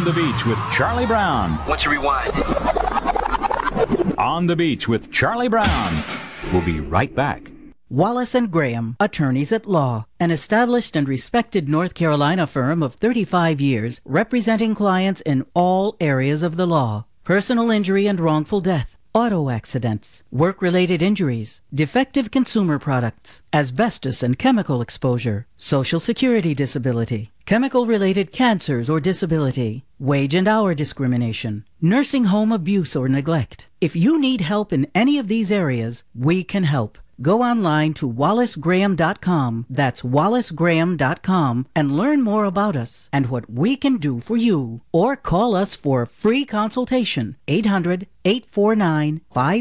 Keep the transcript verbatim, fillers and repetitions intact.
On the Beach with Charlie Brown. Once you rewind. On the Beach with Charlie Brown. We'll be right back. Wallace and Graham, attorneys at law, an established and respected North Carolina firm of thirty-five years, representing clients in all areas of the law. Personal injury and wrongful death, auto accidents, work-related injuries, defective consumer products, asbestos and chemical exposure, Social Security disability, chemical-related cancers or disability, wage and hour discrimination, nursing home abuse or neglect. If you need help in any of these areas, we can help. Go online to wallace graham dot com, that's wallace graham dot com, and learn more about us and what we can do for you. Or call us for a free consultation, eight hundred, eight four nine, five